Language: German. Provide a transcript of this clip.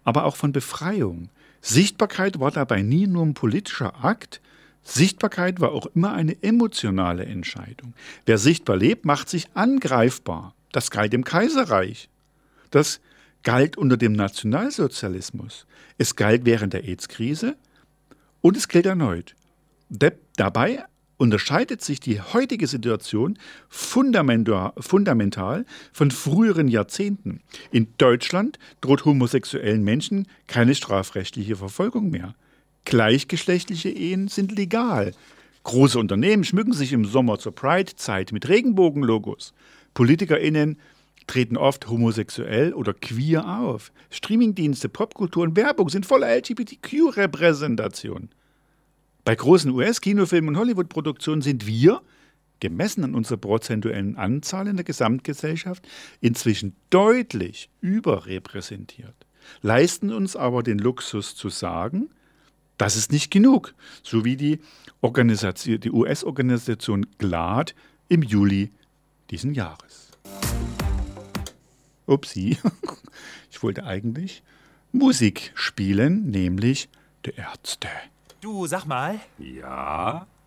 aber auch von Befreiung. Sichtbarkeit war dabei nie nur ein politischer Akt, Sichtbarkeit war auch immer eine emotionale Entscheidung. Wer sichtbar lebt, macht sich angreifbar. Das galt im Kaiserreich. Das galt unter dem Nationalsozialismus. Es galt während der AIDS-Krise und es gilt erneut. Dabei unterscheidet sich die heutige Situation fundamental von früheren Jahrzehnten. In Deutschland droht homosexuellen Menschen keine strafrechtliche Verfolgung mehr. Gleichgeschlechtliche Ehen sind legal. Große Unternehmen schmücken sich im Sommer zur Pride-Zeit mit Regenbogenlogos. PolitikerInnen treten oft homosexuell oder queer auf. Streamingdienste, Popkultur und Werbung sind voller LGBTQ-Repräsentation. Bei großen US-Kinofilmen und Hollywood-Produktionen sind wir, gemessen an unserer prozentuellen Anzahl in der Gesamtgesellschaft, inzwischen deutlich überrepräsentiert. Leisten uns aber den Luxus zu sagen, das ist nicht genug, so wie die US-Organisation GLAAD im Juli diesen Jahres. Upsi, ich wollte eigentlich Musik spielen, nämlich die Ärzte. Du, sag mal. Ja?